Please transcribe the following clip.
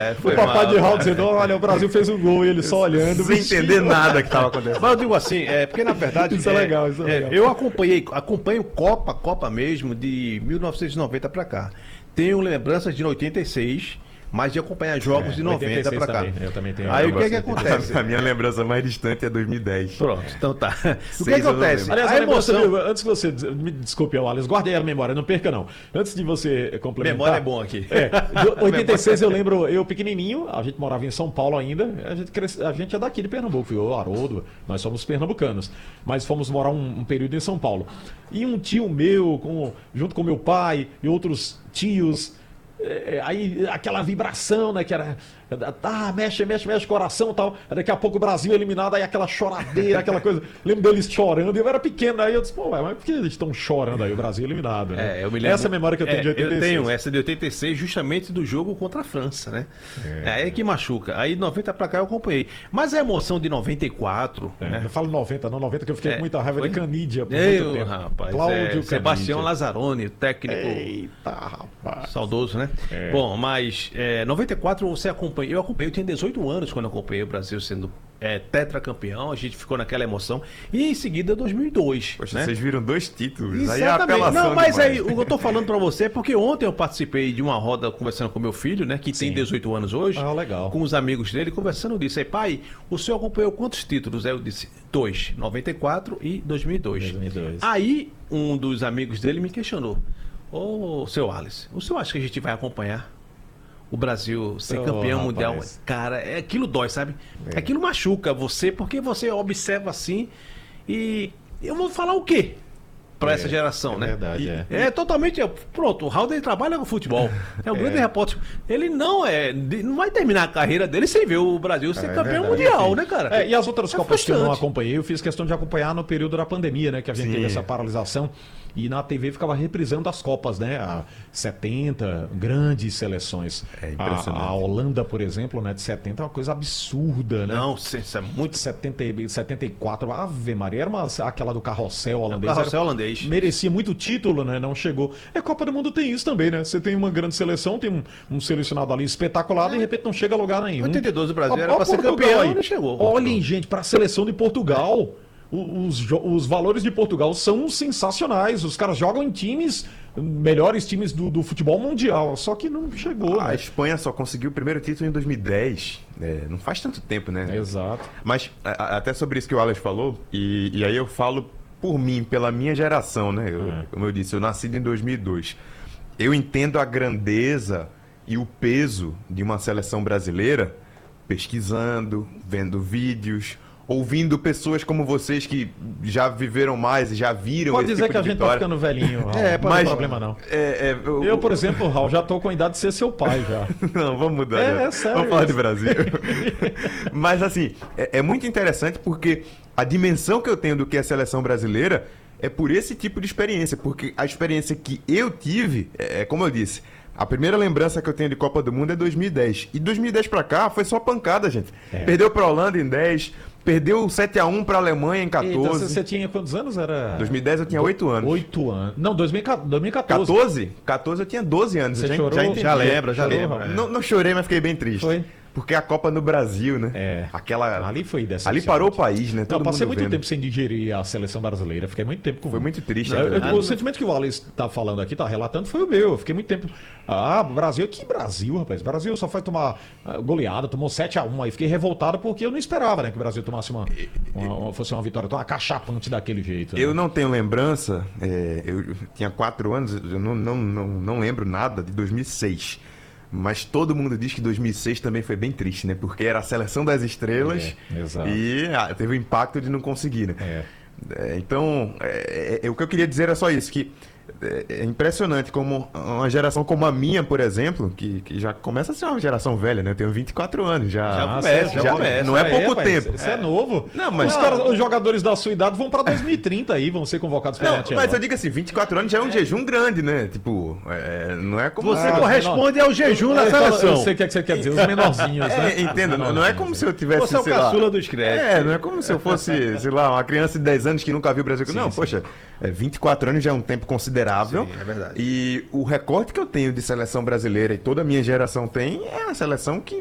O papai de Raul dizendo, olha, o Brasil fez um gol e ele só olhando. Sem entender nada que estava acontecendo. Mas eu digo assim, porque na verdade... Isso é legal, isso é legal. Eu acompanho Copa mesmo, de 1990 pra cá. Tenho lembranças de 86... mas de acompanhar jogos de 90 pra cá. Também. Eu também tenho. Aí o que acontece? A minha lembrança mais distante é 2010. Pronto, então tá. O que 6 acontece? Aliás, A emoção... antes que você... Me desculpe, Wallace, guarde aí a memória, não perca não. Antes de você complementar... Memória é bom aqui. 86 eu lembro, eu pequenininho, a gente morava em São Paulo ainda, a gente é daqui de Pernambuco, eu, Haroldo, nós somos pernambucanos, mas fomos morar um período em São Paulo. E um tio meu, junto com meu pai e outros tios... Aí aquela vibração, né, que era mexe o coração e tal, daqui a pouco o Brasil eliminado, aí aquela choradeira, aquela coisa, lembro deles chorando, eu era pequeno, aí eu disse, mas por que eles estão chorando aí, o Brasil eliminado, né? Eu me lembro, essa é a memória que eu tenho de 86. Eu tenho essa de 86 justamente do jogo contra a França, né? Aí que machuca, aí 90 pra cá eu acompanhei, mas a emoção de 94, né? Não falo 90 não, 90 que eu fiquei com muita raiva de Canidia por muito tempo. Rapaz, Cláudio Sebastião Lazzaroni, técnico. Eita, rapaz. Saudoso, né? Bom, mas 94 você acompanhou. Eu tinha 18 anos quando acompanhei o Brasil sendo tetracampeão. A gente ficou naquela emoção. E em seguida, 2002. Poxa, né? Vocês viram 2 títulos. Exatamente. Aí é apelação. Não, mas demais. aí o que eu tô falando pra você é porque ontem eu participei de uma roda conversando com meu filho, né? Que tem 18 anos hoje. Ah, legal. Com os amigos dele, conversando, eu disse: aí, pai, o senhor acompanhou quantos títulos? Aí eu disse: 2, 94 e 2002. Aí um dos amigos dele me questionou: ô, seu Alice, o senhor acha que a gente vai acompanhar o Brasil ser campeão mundial? Cara, aquilo dói, sabe? Aquilo machuca você, porque você observa assim e eu vou falar o quê para essa geração, né? Verdade, totalmente. Pronto, o Raul ele trabalha com futebol. É um grande repórter. Ele não vai terminar a carreira dele sem ver o Brasil ser campeão mundial, né, cara? E as outras Copas que eu não acompanhei, eu fiz questão de acompanhar no período da pandemia, né? Que a gente teve essa paralisação. E na TV ficava reprisando as Copas, né? A 70, grandes seleções. Impressionante. A Holanda, por exemplo, né? De 70 é uma coisa absurda, né? Não, isso é muito... 74, Ave Maria, era aquela do carrossel holandês. Carrossel holandês. Merecia muito título, né? Não chegou. Copa do Mundo tem isso também, né? Você tem uma grande seleção, tem um selecionado ali espetacular, de repente não chega a lugar nenhum. 82 o Brasil era pra ser campeão e não chegou. Olhem, gente, para a seleção de Portugal... Os valores de Portugal são sensacionais. Os caras jogam em times, melhores times do futebol mundial. Só que não chegou. A Espanha só conseguiu o primeiro título em 2010. Não faz tanto tempo, né? Exato. Mas até sobre isso que o Alex falou, e aí eu falo por mim, pela minha geração, né? Como eu disse, eu nasci em 2002. Eu entendo a grandeza e o peso de uma seleção brasileira pesquisando, vendo vídeos, ouvindo pessoas como vocês que já viveram mais e já viram Pode esse dizer tipo que a de gente vitória. tá ficando velhinho, Raul. Mas não tem problema não. Eu, por exemplo... exemplo, Raul, já tô com a idade de ser seu pai já. Não, vamos mudar. Sério. Vamos falar de Brasil. Mas assim, é muito interessante porque a dimensão que eu tenho do que é a seleção brasileira é por esse tipo de experiência. Porque a experiência que eu tive, como eu disse, a primeira lembrança que eu tenho de Copa do Mundo é 2010. E 2010 pra cá foi só pancada, gente. Perdeu pra Holanda em 10, perdeu 7-1 pra Alemanha em 14. Então, você tinha quantos anos? 2010 eu tinha 8 anos. 8 anos. Não, 2014. 14? 14 eu tinha 12 anos. Você já chorou? Já lembra. Não chorei, mas fiquei bem triste. Foi? Porque a Copa no Brasil, né? Ali foi decepcionante. Ali parou o país, né? Eu passei muito tempo sem digerir a seleção brasileira. Fiquei muito tempo com... Foi muito triste. O sentimento que o Wallace tá falando aqui, tá relatando, foi o meu. Eu fiquei muito tempo... Brasil... Que Brasil, rapaz? Brasil só foi tomar goleada, tomou 7-1. Aí fiquei revoltado porque eu não esperava, né? Que o Brasil tomasse fosse uma vitória tão acachapante daquele jeito. Né? Eu não tenho lembrança. Eu tinha 4 anos. Eu não lembro nada de 2006. Mas todo mundo diz que 2006 também foi bem triste, né? Porque era a seleção das estrelas e teve o impacto de não conseguir, né? Então, o que eu queria dizer é só isso, que é impressionante como uma geração como a minha, por exemplo, que já começa a ser uma geração velha, né? Eu tenho 24 anos, já começa. Não é pouco tempo. Isso é novo. Não, mas os jogadores da sua idade vão para 2030 aí, vão ser convocados pela Mas eu digo assim, 24 anos já é um jejum grande, né? Tipo, não é como... Você corresponde ao jejum da seleção. Eu sei o que você quer dizer, os menorzinhos, né? Entendo, não é como se eu tivesse, Você é o caçula dos créditos. Não é como se eu fosse, sei lá, uma criança de 10 anos que nunca viu o Brasil. Não, poxa, 24 anos já é um tempo considerável considerável. Sim, é verdade. E o recorte que eu tenho de seleção brasileira e toda a minha geração tem é a seleção que